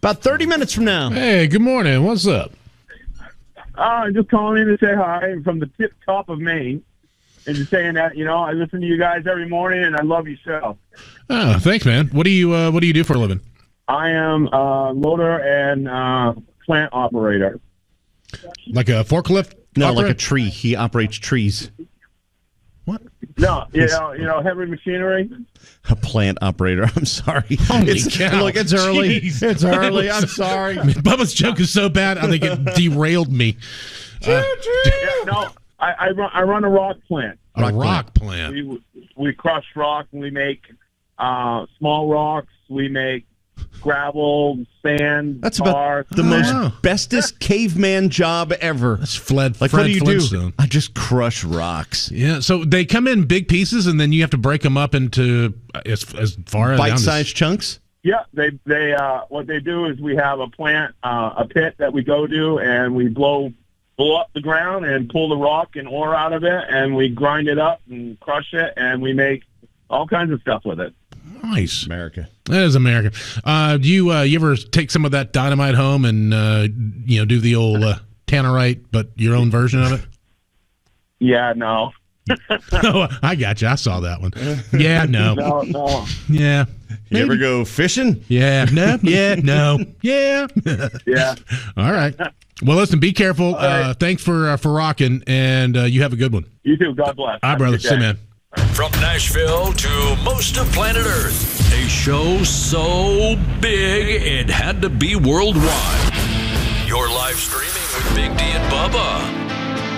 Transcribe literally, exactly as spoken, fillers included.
About thirty minutes from now. Hey, good morning. What's up? Uh, just calling in to say hi. I'm from the tip top of Maine. And just saying that, you know, I listen to you guys every morning, and I love your show. Oh, thanks, man. What do you uh, What do you do for a living? I am a loader and uh, plant operator. Like a forklift? No, operator? like a tree. He operates trees. What? No, you know, you know, heavy machinery. A plant operator. I'm sorry. Holy it's, cow. Look, it's early. Jeez. It's early. I'm sorry. Bubba's joke is so bad, I think it derailed me. Uh, Yeah, no, I, I run. I run a rock plant. a rock, rock plant. We we crush rock. And we make uh, small rocks. We make gravel, sand, That's tar. about the Oh, most wow. bestest caveman job ever. That's Fled, Like, Fred what do you Flintstone. do? I just crush rocks. Yeah, so they come in big pieces, and then you have to break them up into as as far as Bite-sized chunks? Yeah, they they uh, what they do is we have a plant, uh, a pit that we go to, and we blow blow up the ground and pull the rock and ore out of it, and we grind it up and crush it, and we make all kinds of stuff with it. Nice. America. That is American. Uh, do you uh, you ever take some of that dynamite home and uh, you know do the old uh, tannerite, but your own version of it? Yeah, no, Oh, I got you. I saw that one. Yeah, no. no, no. Yeah. You ever go fishing? Yeah. No. Yeah. No. Yeah. Yeah. All right. Well, listen. Be careful. Uh, right. thanks for uh, for rocking, and uh, you have a good one. You too. God bless. All right, Have a brother. good See you, day. man. From Nashville to most of planet Earth, a show so big it had to be worldwide. You're live streaming with Big D and Bubba.